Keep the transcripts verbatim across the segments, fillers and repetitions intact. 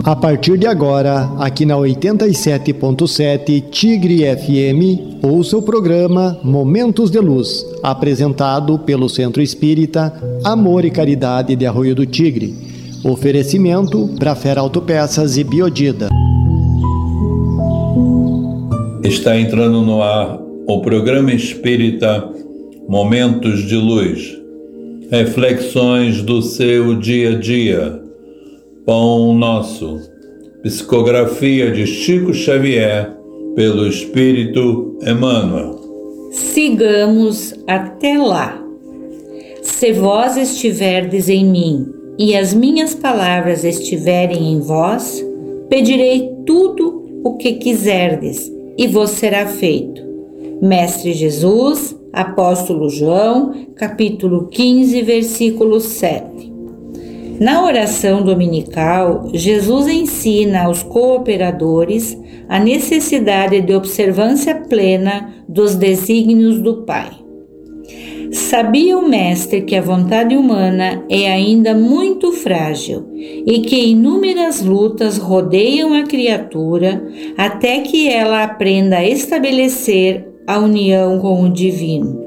A partir de agora, aqui na oitenta e sete ponto sete Tigre F M, ouça o programa Momentos de Luz, apresentado pelo Centro Espírita Amor e Caridade de Arroio do Tigre. Oferecimento Brafera Autopeças e Biodida. Está entrando no ar o programa espírita Momentos de Luz, reflexões do seu dia a dia. Pão Nosso, psicografia de Chico Xavier, pelo Espírito Emmanuel. Sigamos até lá. Se vós estiverdes em mim e as minhas palavras estiverem em vós, pedirei tudo o que quiserdes e vos será feito. Mestre Jesus, Apóstolo João, capítulo quinze, versículo sete. Na oração dominical, Jesus ensina aos cooperadores a necessidade de observância plena dos desígnios do Pai. Sabia o Mestre que a vontade humana é ainda muito frágil e que inúmeras lutas rodeiam a criatura até que ela aprenda a estabelecer a união com o divino.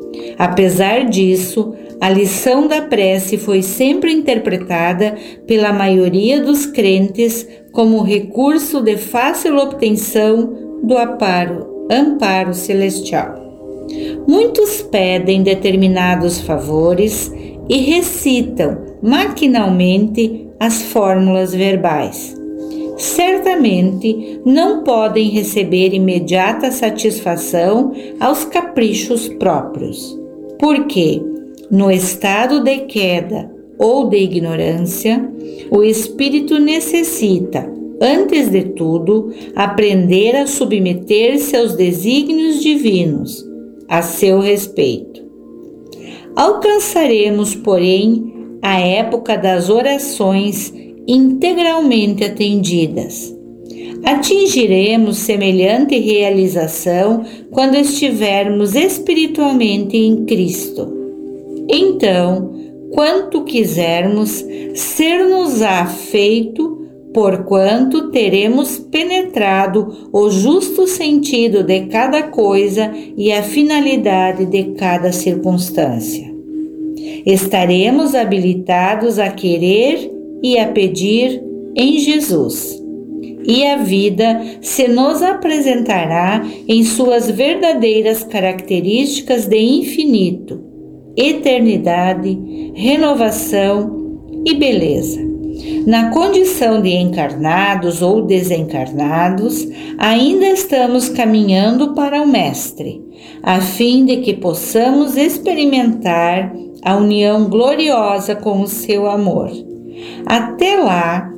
Apesar disso, a lição da prece foi sempre interpretada pela maioria dos crentes como recurso de fácil obtenção do amparo, amparo celestial. Muitos pedem determinados favores e recitam maquinalmente as fórmulas verbais. Certamente não podem receber imediata satisfação aos caprichos próprios, porque, no estado de queda ou de ignorância, o espírito necessita, antes de tudo, aprender a submeter-se aos desígnios divinos, a seu respeito. Alcançaremos, porém, a época das orações integralmente atendidas. Atingiremos semelhante realização quando estivermos espiritualmente em Cristo. Então, quanto quisermos, ser-nos-á feito, porquanto teremos penetrado o justo sentido de cada coisa e a finalidade de cada circunstância. Estaremos habilitados a querer e a pedir em Jesus, e a vida se nos apresentará em suas verdadeiras características de infinito, eternidade, renovação e beleza. Na condição de encarnados ou desencarnados, ainda estamos caminhando para o Mestre, a fim de que possamos experimentar a união gloriosa com o seu amor. Até lá,